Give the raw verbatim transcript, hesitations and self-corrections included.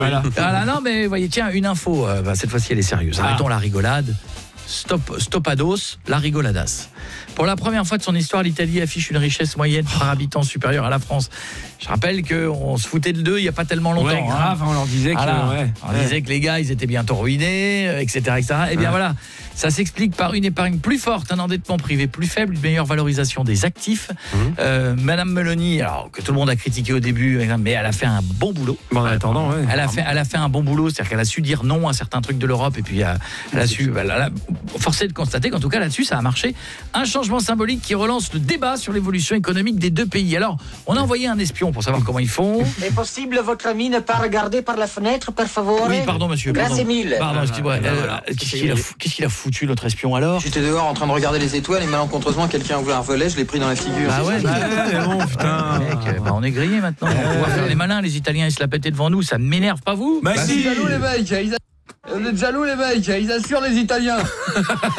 Voilà. Voilà, non, mais voyez, tiens, une info, euh, bah, cette fois-ci elle est sérieuse. Arrêtons ah. la rigolade. Stop, stopados, la rigoladas. Pour la première fois de son histoire, l'Italie affiche une richesse moyenne par habitant supérieure à la France. Je rappelle qu'on se foutait de deux il n'y a pas tellement longtemps. Ouais, grave, hein. On leur disait que, voilà. ouais. on ouais. disait que les gars, ils étaient bientôt ruinés, et cetera, et cetera. Et bien ouais. voilà, ça s'explique par une épargne plus forte, un endettement privé plus faible, une meilleure valorisation des actifs. Mmh. Euh, Madame Meloni, alors que tout le monde a critiqué au début, mais elle a fait un bon boulot. Bon, en attendant, ouais. Elle a fait, elle a fait un bon boulot, c'est-à-dire qu'elle a su dire non à certains trucs de l'Europe, et puis elle a, elle a su, elle a, forcé de constater qu'en tout cas là-dessus, ça a marché. Un changement symbolique qui relance le débat sur l'évolution économique des deux pays. Alors, on a envoyé un espion pour savoir comment ils font. Est possible, votre ami, ne pas regarder par la fenêtre, par favor? Oui, pardon, monsieur. Pardon. Grazie mille. Pardon, excusez-moi. Euh, qu'est-ce qu'il a, qu'est-ce qu'il a foutu, notre espion, alors? J'étais dehors en train de regarder les étoiles et malencontreusement, quelqu'un a ouvert un volet, je l'ai pris dans la figure. Ah ouais, bah, ouais bon, putain. Mec, bah, on est grillés maintenant. On va pouvoir faire les malins, les Italiens, ils se la pétaient devant nous. Ça m'énerve, pas vous? Bah, bah si. Jaloux, les mecs. Ils a... Vous êtes jaloux, les mecs. Ils assurent les Italiens.